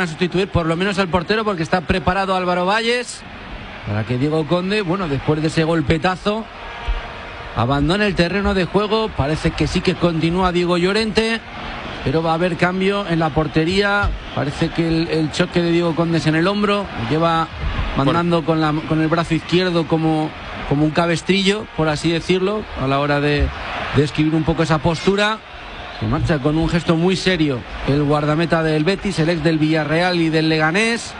a sustituir por lo menos al portero, porque está preparado Álvaro Valles para que Diego Conde, bueno, después de ese golpetazo, abandone el terreno de juego. Parece que sí que continúa Diego Llorente, pero va a haber cambio en la portería. Parece que el choque de Diego Conde es en el hombro, lleva mandando con el brazo izquierdo como un cabestrillo, por así decirlo, a la hora de escribir un poco esa postura. Se marcha con un gesto muy serio el guardameta del Betis, el ex del Villarreal y del Leganés.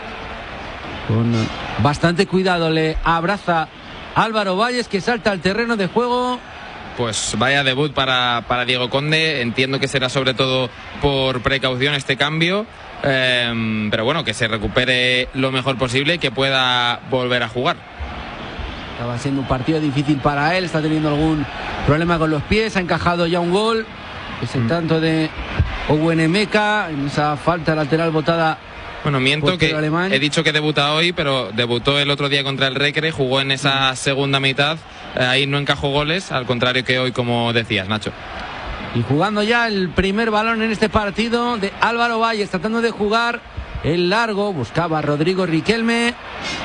Con bastante cuidado le abraza Álvaro Valles, que salta al terreno de juego. Pues vaya debut para Diego Conde. Entiendo que será sobre todo por precaución este cambio, pero bueno, que se recupere lo mejor posible y que pueda volver a jugar. Estaba siendo un partido difícil para él, está teniendo algún problema con los pies, ha encajado ya un gol. Ese tanto de Owen Emeka en esa falta lateral botada. Bueno, miento, que alemán. He dicho que debuta hoy, pero debutó el otro día contra el Recre, jugó en esa segunda mitad, ahí no encajó goles, al contrario que hoy, como decías, Nacho. Y jugando ya el primer balón en este partido de Álvaro Valles, tratando de jugar el largo, buscaba a Rodrigo Riquelme,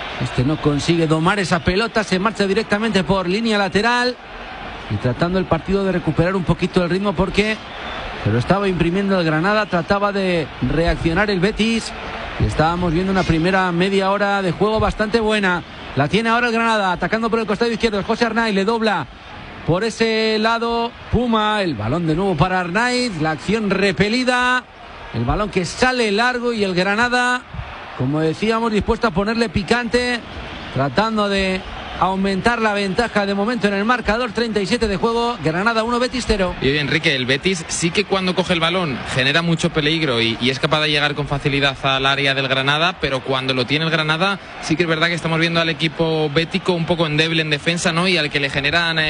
no consigue domar esa pelota, se marcha directamente por línea lateral y tratando el partido de recuperar un poquito el ritmo, porque se lo estaba imprimiendo el Granada, trataba de reaccionar el Betis. Y estábamos viendo una primera media hora de juego bastante buena. La tiene ahora el Granada, atacando por el costado izquierdo. José Arnaiz le dobla por ese lado Puma. El balón de nuevo para Arnaiz. La acción repelida. El balón que sale largo y el Granada, como decíamos, dispuesto a ponerle picante, tratando de aumentar la ventaja de momento en el marcador. 37 de juego, Granada 1, Betis 0. Y oye, Enrique, el Betis sí que cuando coge el balón genera mucho peligro y es capaz de llegar con facilidad al área del Granada, pero cuando lo tiene el Granada sí que es verdad que estamos viendo al equipo bético un poco endeble en defensa, ¿no? Y al que le generan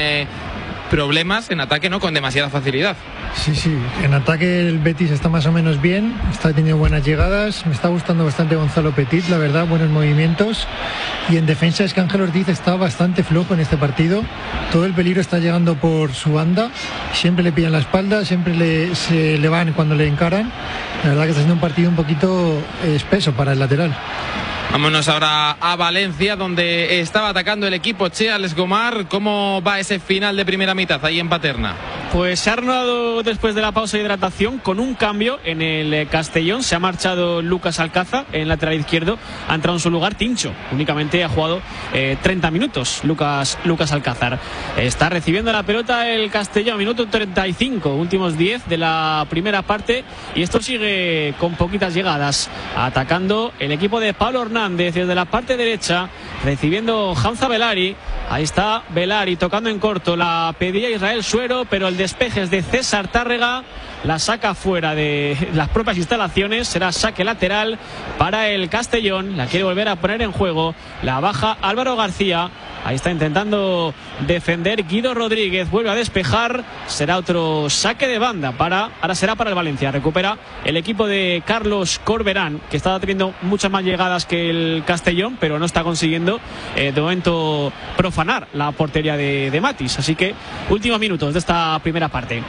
problemas en ataque, ¿no? Con demasiada facilidad. Sí, en ataque el Betis está más o menos bien, está teniendo buenas llegadas, me está gustando bastante Gonzalo Petit, la verdad, buenos movimientos, y en defensa es que Ángel Ortiz está bastante flojo en este partido, todo el peligro está llegando por su banda, siempre le pillan la espalda, siempre se le van cuando le encaran, la verdad que está siendo un partido un poquito espeso para el lateral. Vámonos ahora a Valencia, donde estaba atacando el equipo Che Alex Gomar. ¿Cómo va ese final de primera mitad ahí en Paterna? Pues se ha reanudado después de la pausa de hidratación con un cambio en el Castellón. Se ha marchado Lucas Alcázar en lateral izquierdo. Ha entrado en su lugar Tincho. Únicamente ha jugado 30 minutos Lucas Alcázar. Está recibiendo la pelota el Castellón. Minuto 35, últimos 10 de la primera parte. Y esto sigue con poquitas llegadas. Atacando el equipo de Pablo Hernández desde la parte derecha, recibiendo Hamza Belari. Ahí está Belari tocando en corto, la pedía Israel Suero, pero el despeje es de César Tárrega, la saca fuera de las propias instalaciones, será saque lateral para el Castellón, la quiere volver a poner en juego, la baja Álvaro García. Ahí está intentando defender Guido Rodríguez, vuelve a despejar, será otro saque de banda ahora será para el Valencia. Recupera el equipo de Carlos Corberán, que está teniendo muchas más llegadas que el Castellón, pero no está consiguiendo de momento profanar la portería de Matis. Así que últimos minutos de esta primera parte.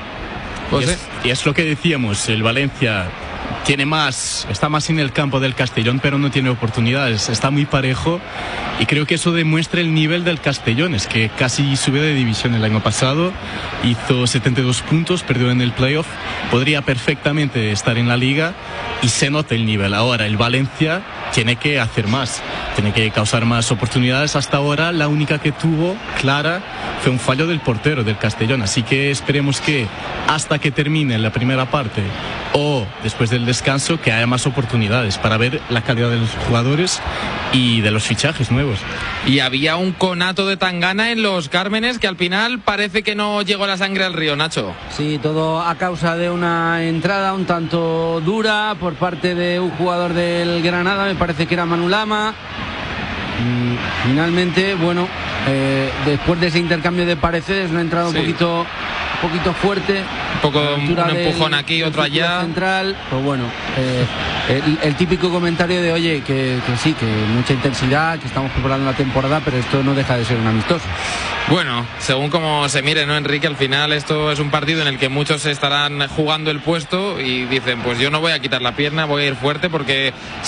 Y es lo que decíamos, el Valencia está más en el campo del Castellón, pero no tiene oportunidades, está muy parejo, y creo que eso demuestra el nivel del Castellón. Es que casi subió de división el año pasado, hizo 72 puntos, perdió en el playoff, podría perfectamente estar en la liga y se nota el nivel. Ahora el Valencia tiene que hacer más, tiene que causar más oportunidades. Hasta ahora la única que tuvo clara fue un fallo del portero del Castellón, así que esperemos que hasta que termine la primera parte o después del descanso que haya más oportunidades para ver la calidad de los jugadores y de los fichajes nuevos. Y había un conato de Tangana en los Cármenes que al final parece que no llegó la sangre al río, Nacho. Sí, todo a causa de una entrada un tanto dura por parte de un jugador del Granada, me parece que era Manu Lama. Y finalmente, bueno, después de ese intercambio de pareceres, una entrada un poquito fuerte, un empujón aquí, otro allá central, pues bueno, el típico comentario de oye, que sí, que mucha intensidad, que estamos preparando la temporada, pero esto no deja de ser un amistoso. Bueno, según como se mire, ¿no, Enrique? Al final esto es un partido en el que muchos estarán jugando el puesto y dicen, pues yo no voy a quitar la pierna, voy a ir fuerte porque